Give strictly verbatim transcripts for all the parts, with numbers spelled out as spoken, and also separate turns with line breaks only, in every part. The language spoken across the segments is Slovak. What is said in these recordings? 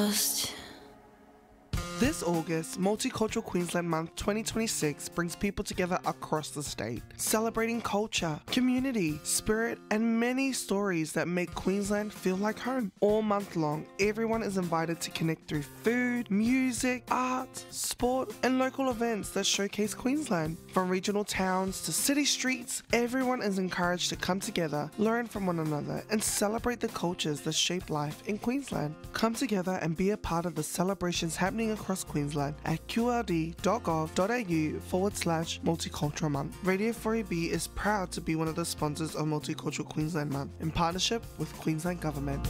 This August, Multicultural Queensland Month twenty twenty-six brings people together across the state, celebrating culture, community, spirit, and many stories that make Queensland feel like home. All month long, everyone is invited to connect through food, music, art, sport, and local events that showcase Queensland. From regional towns to city streets, everyone is encouraged to come together, learn from one another, and celebrate the cultures that shape life in Queensland. Come together and be a part of the celebrations happening across Queensland at qld.gov.au forward slash multicultural month. Radio four A B is proud to be one of the sponsors of Multicultural Queensland Month in partnership with Queensland Government.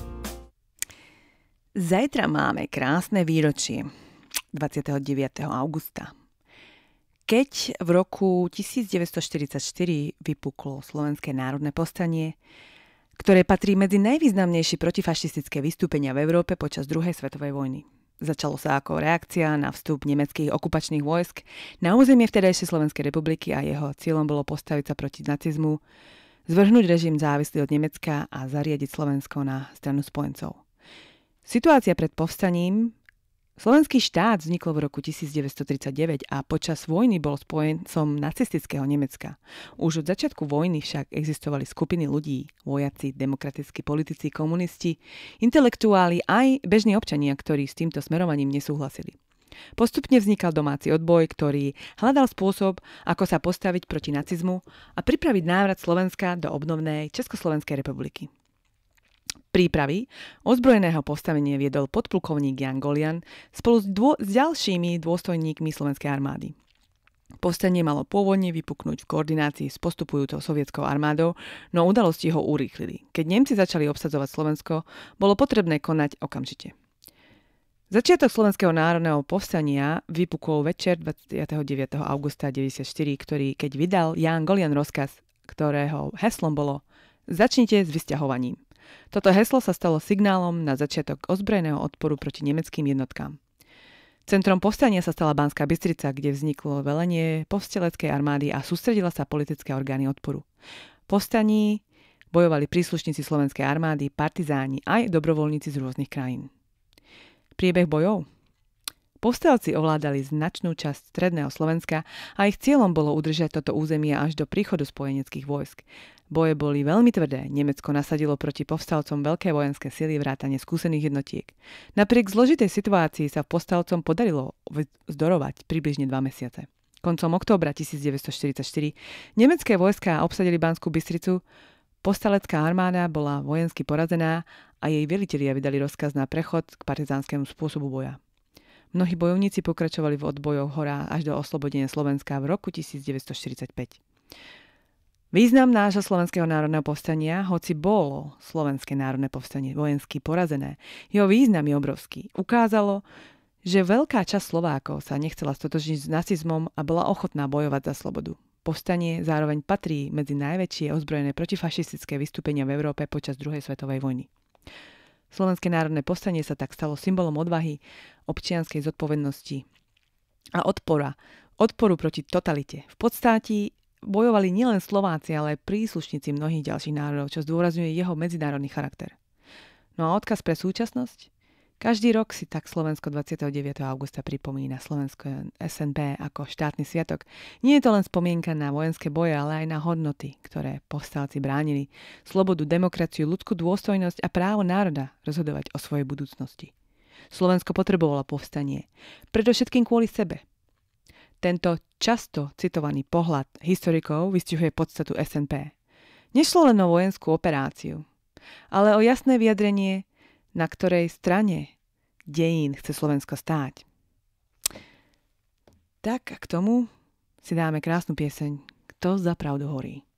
Zajtra máme krásne výročie, dvadsiateho deviateho augusta. Keď v roku devätnásťstoštyridsaťštyri vypuklo Slovenské národné povstanie, ktoré patrí medzi najvýznamnejšie protifašistické vystúpenia v Európe počas druhej svetovej vojny. Začalo sa ako reakcia na vstup nemeckých okupačných vojsk na územie vtedajšej Slovenskej republiky a jeho cieľom bolo postaviť sa proti nacizmu, zvrhnúť režim závislý od Nemecka a zariadiť Slovensko na stranu spojencov. Situácia pred povstaním. Slovenský štát vznikol v roku devätnásťstotridsaťdeväť a počas vojny bol spojencom nacistického Nemecka. Už od začiatku vojny však existovali skupiny ľudí, vojaci, demokratickí politici, komunisti, intelektuáli aj bežní občania, ktorí s týmto smerovaním nesúhlasili. Postupne vznikal domáci odboj, ktorý hľadal spôsob, ako sa postaviť proti nacizmu a pripraviť návrat Slovenska do obnovnej Československej republiky. Prípravy ozbrojeného postavenia viedol podplukovník Jan Golian spolu s, dô, s ďalšími dôstojníkmi slovenskej armády. Povstanie malo pôvodne vypuknúť v koordinácii s postupujúcou sovietskou armádou, no udalosti ho urýchlili. Keď Nemci začali obsadzovať Slovensko, bolo potrebné konať okamžite. Začiatok Slovenského národného povstania vypukol večer dvadsiateho deviateho augusta deväťdesiatštyri, ktorý keď vydal Jan Golian rozkaz, ktorého heslom bolo Začnite s vysťahovaním. Toto heslo sa stalo signálom na začiatok ozbrojeného odporu proti nemeckým jednotkám. Centrom povstania sa stala Banská Bystrica, kde vzniklo velenie povstaleckej armády a sústredila sa politické orgány odporu. V povstaní bojovali príslušníci slovenskej armády, partizáni aj dobrovoľníci z rôznych krajín. Priebeh bojov? Povstalci ovládali značnú časť stredného Slovenska a ich cieľom bolo udržať toto územie až do príchodu spojeneckých vojsk. Boje boli veľmi tvrdé. Nemecko nasadilo proti povstalcom veľké vojenské sily vrátane skúsených jednotiek. Napriek zložitej situácii sa povstalcom podarilo vzdorovať približne dva mesiace. Koncom októbra devätnásťstoštyridsaťštyri nemecké vojská obsadili Banskú Bystricu, povstalecká armáda bola vojensky porazená a jej velitelia vydali rozkaz na prechod k partizánskému spôsobu boja. Mnohí bojovníci pokračovali v odbojoch hora až do oslobodenia Slovenska v roku devätnásťstoštyridsaťpäť. Význam nášho Slovenského národného povstania, hoci bolo Slovenské národné povstanie vojensky porazené, jeho význam je obrovský. Ukázalo, že veľká časť Slovákov sa nechcela stotožniť s nacizmom a bola ochotná bojovať za slobodu. Povstanie zároveň patrí medzi najväčšie ozbrojené protifašistické vystúpenia v Európe počas druhej svetovej vojny. Slovenské národné povstanie sa tak stalo symbolom odvahy, občianskej zodpovednosti a odpora, odporu proti totalite. V podstate bojovali nielen Slováci, ale aj príslušníci mnohých ďalších národov, čo zdôrazňuje jeho medzinárodný charakter. No a odkaz pre súčasnosť? Každý rok si tak Slovensko dvadsiateho deviateho augusta pripomína Slovensko es en pé ako štátny sviatok. Nie je to len spomienka na vojenské boje, ale aj na hodnoty, ktoré povstalci bránili. Slobodu, demokraciu, ľudskú dôstojnosť a právo národa rozhodovať o svojej budúcnosti. Slovensko potrebovalo povstanie. Predovšetkým kvôli sebe. Tento často citovaný pohľad historikov vystihuje podstatu es en pé. Nešlo len o vojenskú operáciu, ale o jasné vyjadrenie, na ktorej strane dejín chce Slovensko stáť. Tak a k tomu si dáme krásnu pieseň Kto za pravdu horí.